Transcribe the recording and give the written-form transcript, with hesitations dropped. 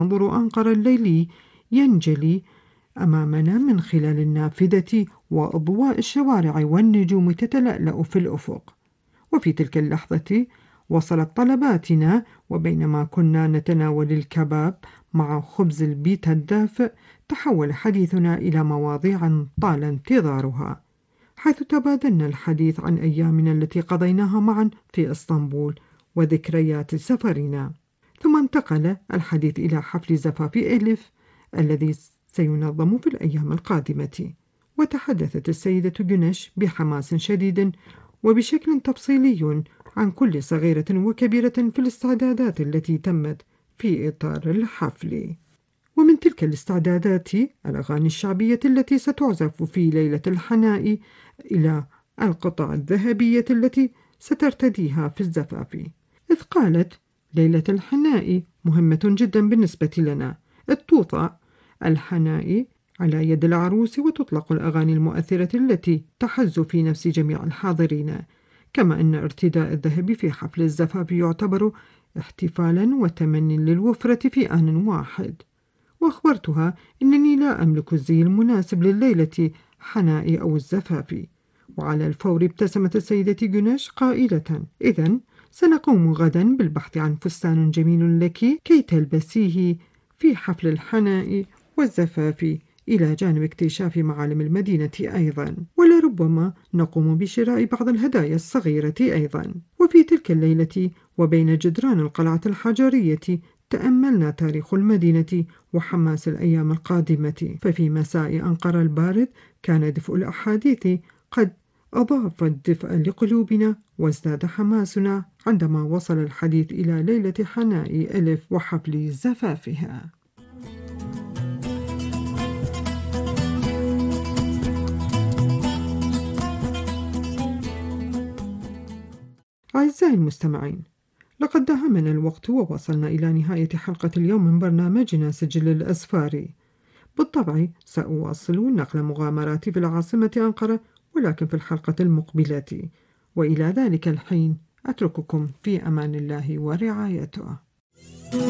منظر أنقرة الليلي ينجلي أمامنا من خلال النافذة وأضواء الشوارع والنجوم تتلألأ في الأفق. وفي تلك اللحظة وصلت طلباتنا، وبينما كنا نتناول الكباب مع خبز البيتا الدافئ تحول حديثنا إلى مواضيع طال انتظارها، حيث تبادلنا الحديث عن أيامنا التي قضيناها معا في إسطنبول وذكريات سفرنا. ثم انتقل الحديث إلى حفل زفاف إليف الذي سينظم في الأيام القادمة، وتحدثت السيدة جنش بحماس شديد وبشكل تفصيلي عن كل صغيرة وكبيرة في الاستعدادات التي تمت في إطار الحفل. ومن تلك الاستعدادات الأغاني الشعبية التي ستعزف في ليلة الحناء إلى القطع الذهبية التي سترتديها في الزفاف، إذ قالت: ليلة الحناء مهمة جدا بالنسبة لنا، إذ توضع الحناء على يد العروس وتطلق الأغاني المؤثرة التي تحز في نفس جميع الحاضرين، كما أن ارتداء الذهب في حفل الزفاف يعتبر احتفالا وتمني للوفرة في آن واحد. وأخبرتها أنني لا أملك الزي المناسب لليلة حناء أو الزفاف. وعلى الفور ابتسمت السيدة جناش قائلة: إذن سنقوم غدا بالبحث عن فستان جميل لك كي تلبسيه في حفل الحناء والزفاف، إلى جانب اكتشاف معالم المدينة أيضا، ولربما نقوم بشراء بعض الهدايا الصغيرة أيضا. وفي تلك الليلة وبين جدران القلعة الحجرية تأملنا تاريخ المدينة وحماس الأيام القادمة، ففي مساء أنقرة البارد كان دفء الأحاديث قد أضاف الدفء لقلوبنا، وازداد حماسنا عندما وصل الحديث إلى ليلة حناء ألف وحفل زفافها. أعزائي المستمعين، لقد داهمنا الوقت ووصلنا إلى نهاية حلقة اليوم من برنامجنا سجل الأسفار. بالطبع سأواصل نقل مغامراتي في العاصمة أنقرة، ولكن في الحلقة المقبلة. وإلى ذلك الحين أترككم في أمان الله ورعايته.